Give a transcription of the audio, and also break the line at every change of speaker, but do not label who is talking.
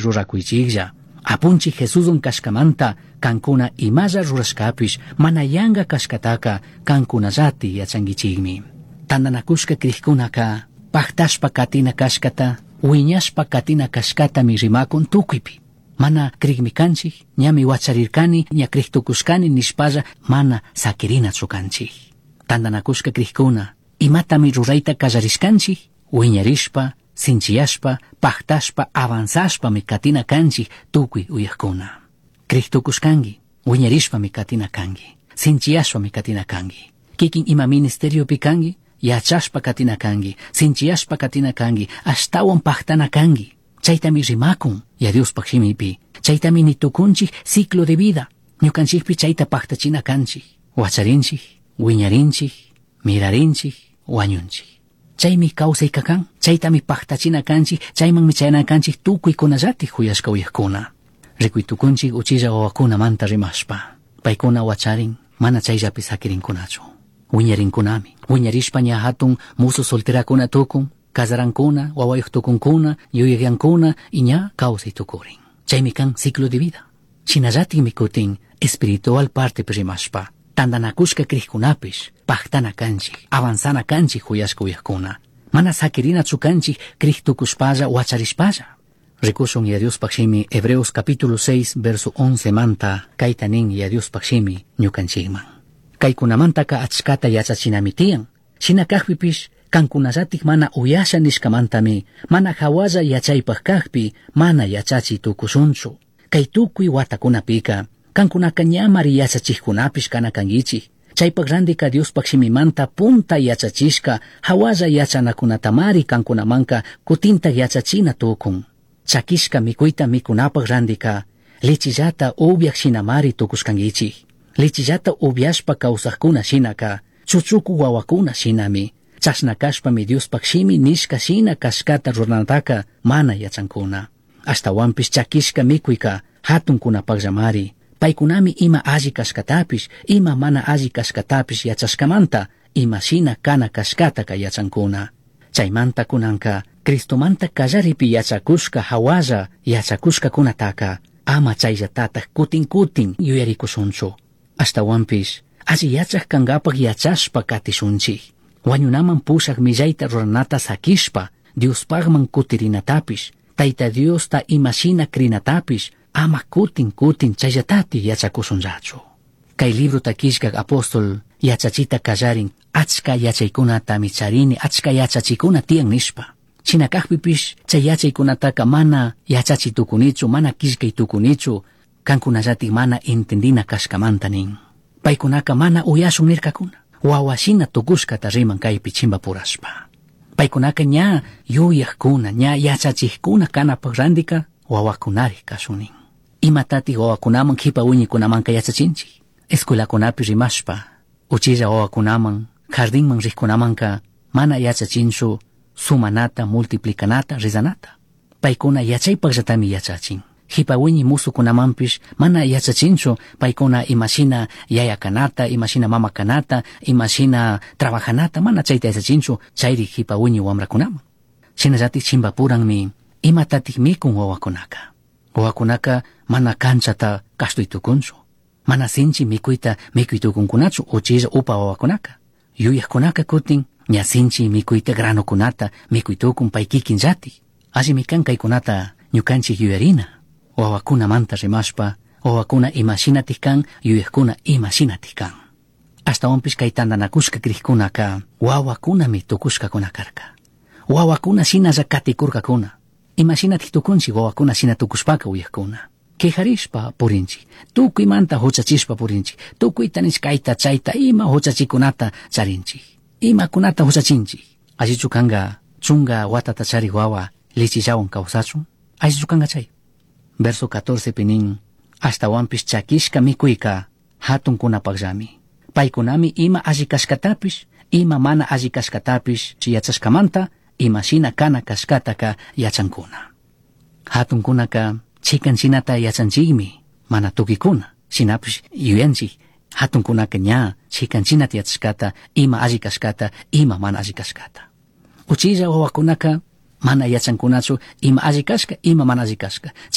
rurakuychiklla. Apunchik Jesusun kashkamanta kankuna imalla rurashkapish mana yanga kashkataka kankunallati yachankichikmi. Tandanakushka krikkunaka paktashpa katina kashkata wiñashpa katina kashkatami rimakun tukuypi. Mana krikmi kanchik, ñami wacharirkani, ña kriktukushkani nishpalla mana sakirinachu kanchik. Tandanakushka krikkuna imatami rurayta kallarishkanchik, wiñarishpa, sinchiyashpa, paktashpa, avanzashpami katina kanchik tukuy uyakkuna. Kriktukushkanki, wiñarishpami katina kanki, sinchiyashpami katina kanki. Kikin ima ministeriopi kanki, yachashpa katina kanki, sinchiyashpa katina kanki, ashtawan paktana kanki. Chaytami rimakun, ya Dios pakshimipi. Chaytami nitukunchik ciclo de vida. Ñukanchikpi chayta paktachina kanchik. Wacharinchik, wiñarinchik, mirarinchik, wañunchik. Chaymi kawsayka kan, chaytami paktachina kanchik, chaymanmi chayana kanchik tukuykunallati huyashka uyakkuna. Rikuytukunchik uchilla wawakuna manta rimashpa. Paykuna wacharin, mana chayllapi sakirinkunachu. Wiñarinkunami. Wiñarishpa ña hatun musu solterakuna tukun, casarankuna, wawayuq tukunkuna, yuyagyankuna, y ña kawsay tukurin. Chaymi kan ciclo de vida. Shinallatik mikutin espiritual parte rimashpa. Tandanakushka krikkunapish, paktana kanchik, avanzana kanchik huyashka uyakkuna. Mana sakirinachu kanchik kriktukushpalla wacharishpalla. Rikushun ya Dios pakshimi Hebreos capítulo 6 verso 11 manta kaitanin ya Dios pakshimi ñukanchikman. Kaykunamantaka achkata yachachinami tiyan. Shinakakpipish kankunallatik mana uyasha nishkamantami, mana hawalla yachaypaq kaqpi, mana yachachi tukushunchu. Kay tukuy watakunapika, kankunaka ñamari yachachikkunapish kanakankichik. Chaypaq randika Dios pakshimimanta punta yachachishka, hawalla yachanakunatamari kankunamanka kutinta yachachina tukun. Chakishka mikuyta mikunapaq randika, lechillata ubiaq shinamari tukushkankichik. Lechillata ubiashpa kawsaqkuna shinaka, chuchuku wawakuna shinami. Chashnakashpami Dios pakshimi nishka shina kashkata ruranataka mana yachankuna. Ashtawanpish chakishka mikuyka hatunkunapaqllamari. Paykunami ima alli kashkatapish, ima mana alli kashkatapish yachashkamanta, ima shina kana kashkataka yachankuna. Chaymanta kunanka, Cristomanta kallaripi yachakushka hawalla yachakushka kunataka, ama chayllatata kutin yuyarikushunchu. Ashtawanpish, alli yachak kankapaq yachashpa katishunchik. Wañunaman pushak millayta ruranata sakishpa, Diospagman kutirinatapish, Tayta Diosta imashina krinatapish, ama kutin chayllatati yachakushunllachu. Kay libro takishkak apóstol yachachita kallarin, achka yachaykunata micharini, achka yachachikuna tiyan nishpa. Shinakakpipish chay yachaykunataka mana yachachitukunichu, mana kishkay tukunichu, kankunallatik mana entendina kashkamanta nin. Paykunaka mana uyashun nirkakuna. Wawashina tukushkata riman kaypi chimba purashpa. Paykunaka ña yuyaqkuna, ña yachachikuna kanapaq randika wawakunari kashunin. Imatati wawakunaman hipa wiñikunamanka yachachinchik. Escuelakunapi rimashpa, uchilla wawakunaman, jardinman rikkunamanka mana yachachinchu sumanata, multiplicanata, rizanata. Paykuna yachaypaqllatami yachachin. Hipawiñi musukunamanpish mana yachachinchu paykuna imashina yayakanata, imashina mamakanata, imashina trabajanata, mana chayta yachachinchu chayri hipawiñi wamrakunaman. Shinallatik chimbapuranmi imatatik mikun wawakunaka. Wawakunaka mana kanchata kastuytukunchu. Mana sinchi mikuyta mikuytukunkunachu uchilla upa wawakunaka. Yuyaqkunaka kutin ña sinchi mikuyta granokunata mikuytukun paykikinllati. Allimi kan kaykunata ñukanchik yuyarina. Wawakuna manta rimashpa, wawakuna imashinatik kan, yuyaqkuna imashinatik kan. Ashtawanpish kay tandanakushka krikkunaka, wawakunami tukushkakuna karka. Wawakuna shinalla katikurkakuna. Imashinatik tukunchik wawakuna shina tukushpaka uyaqkuna. Kejarishpa purinchik, tukuymanta huchachishpa purinchik, tukuyta nishkayta chayta ima huchachikunata charinchik. Imakunata huchachinchik. Allichu kanga chunga watata chari wawa lichillawan kawsachun. Allichu kanga chay. Verso 14 pinin, ashtawanpish chakishka mikuyka hatunkunapaqllami. Paykunami ima alli kashkatapish, ima mana alli kashkatapish yachashkamanta, ima shina kana kashkataka yachankuna. Hatunkunaka chikancinata yachanchikmi, mana tukikuna, shinapish yuyanchik. Hatunkunaka ña chikancinata yachashkata, ima alli kashkata, ima mana alli kashkata. Uchilla wawakunaka mana yachankunachu, ima alli kashka, ima mana alli kashka.